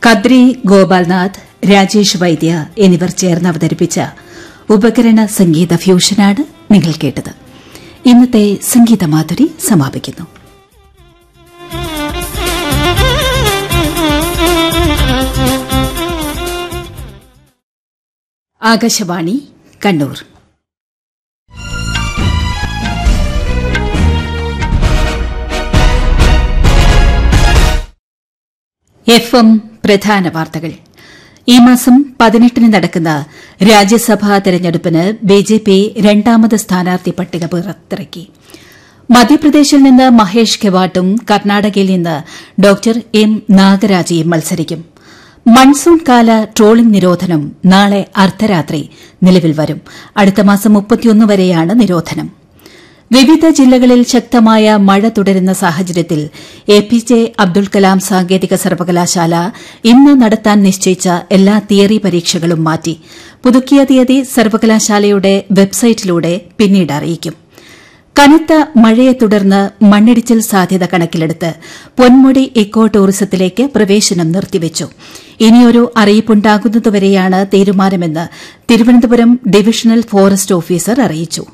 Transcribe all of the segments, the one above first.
കദ്രി ഗോപാൽനാഥ്, രാജേഷ് വൈദ്യ എന്നിവർ ചേർന്ന് അവതരിപ്പിച്ച ഉപകരണ സംഗീത ഫ്യൂഷനാണ് നിങ്ങൾ കേട്ടത്. ഇന്നത്തെ സംഗീതമാധുരി സമാപിക്കുന്നു. ആകാശവാണി കണ്ണൂർ. FM പ്രധാന വാർത്തകൾ. ഈ മാസം 18 നടക്കുന്ന രാജ്യസഭാ തെരഞ്ഞെടുപ്പിന് ബിജെപി രണ്ടാമത് സ്ഥാനാർത്ഥി പട്ടിക പുറത്തിറക്കി. മധ്യപ്രദേശിൽ നിന്ന് മഹേഷ് കെവാട്ടും കർണാടകയിൽ നിന്ന് ഡോക്ടർ എം നാഗരാജയും മത്സരിക്കും. മൺസൂൺ കാല ട്രോളിംഗ് നിരോധനം നാളെ അർദ്ധരാത്രി നിലവിൽ വരും. അടുത്ത മാസം 31 വരെയാണ് നിരോധനം. വിവിധ ജില്ലകളിൽ ശക്തമായ മഴ തുടരുന്ന സാഹചര്യത്തിൽ എപിജെ അബ്ദുൽ കലാം സാങ്കേതിക സർവകലാശാല ഇന്ന് നടത്താൻ നിശ്ചയിച്ച എല്ലാ തിയറി പരീക്ഷകളും മാറ്റി. പുതുക്കിയ തീയതി സർവകലാശാലയുടെ വെബ്സൈറ്റിലൂടെ പിന്നീട് അറിയിക്കും. കനത്ത മഴയെ തുടർന്ന് മണ്ണിടിച്ചിൽ സാധ്യത കണക്കിലെടുത്ത് പൊന്മുടി ഇക്കോ ടൂറിസത്തിലേക്ക് പ്രവേശനം നിർത്തിവച്ചു. ഇനിയൊരു അറിയിപ്പുണ്ടാകുന്നതുവരെയാണ് തീരുമാനമെന്ന് തിരുവനന്തപുരം ഡിവിഷണൽ ഫോറസ്റ്റ് ഓഫീസർ അറിയിച്ചു.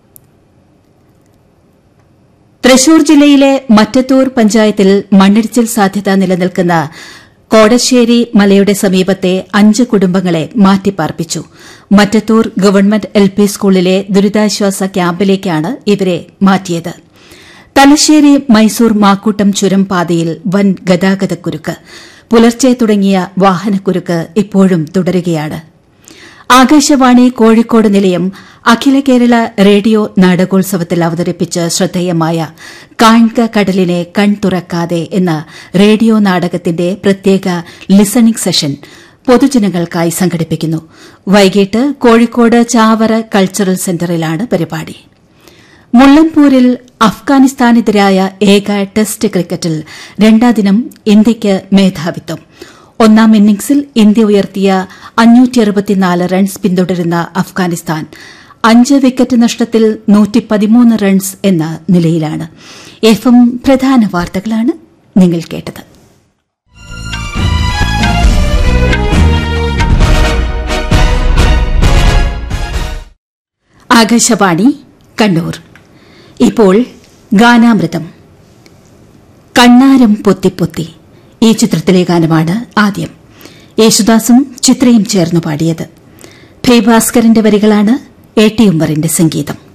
തൃശൂർ ജില്ലയിലെ മറ്റത്തൂർ പഞ്ചായത്തിൽ മണ്ണിടിച്ചിൽ സാധ്യത നിലനിൽക്കുന്ന കോടശ്ശേരി മലയുടെ സമീപത്തെ 5 കുടുംബങ്ങളെ മാറ്റിപ്പാർപ്പിച്ചു. മറ്റത്തൂർ ഗവൺമെന്റ് LP സ്കൂളിലെ ദുരിതാശ്വാസ ക്യാമ്പിലേക്കാണ് ഇവരെ മാറ്റിയത്. തലശ്ശേരി മൈസൂർ മാക്കൂട്ടം ചുരം പാതയിൽ വൻ ഗതാഗതക്കുരുക്ക്. പുലർച്ചെ തുടങ്ങിയ വാഹനക്കുരുക്ക് ഇപ്പോഴും തുടരുകയാണ്. ആകാശവാണി കോഴിക്കോട് നിലയം അഖില കേരള റേഡിയോ നാടകോത്സവത്തിൽ അവതരിപ്പിച്ച് ശ്രദ്ധേയമായ കാൺക കടലിനെ കൺതുറക്കാതെ എന്ന റേഡിയോ നാടകത്തിന്റെ പ്രത്യേക ലിസണിംഗ് സെഷൻ പൊതുജനങ്ങൾക്കായി സംഘടിപ്പിക്കുന്നു. വൈകിട്ട് കോഴിക്കോട് ചാവറ കൾച്ചറൽ സെന്ററിലാണ് പരിപാടി. മുള്ളൻപൂരിൽ അഫ്ഗാനിസ്ഥാനെതിരായ ഏക ടെസ്റ്റ് ക്രിക്കറ്റിൽ രണ്ടാം ദിനം ഇന്ത്യയ്ക്ക് മേധാവിത്വം. ഒന്നാം ഇന്നിംഗ്സിൽ ഇന്ത്യ ഉയർത്തിയ 564 റൺസ് പിന്തുടരുന്ന അഫ്ഗാനിസ്ഥാൻ 5 വിക്കറ്റ് നഷ്ടത്തിൽ 113 റൺസ് എന്ന നിലയിലാണ്. FM പ്രധാന വാർത്തകളാണ് നിങ്ങൾ കേട്ടത്. ആകാശവാണി കണ്ണൂർ. ഇപ്പോൾ ഗാനാമൃതം. കണ്ണാരം പൊത്തിപ്പൊത്തി ഈ ചിത്രത്തിലെ ഗാനമാണ് ആദ്യം. യേശുദാസും ചിത്രയും ചേർന്നു പാടിയത്. ഭി ഭാസ്കരന്റെ വരികളാണ്, എ ടി ഉമ്മറിന്റെ സംഗീതം.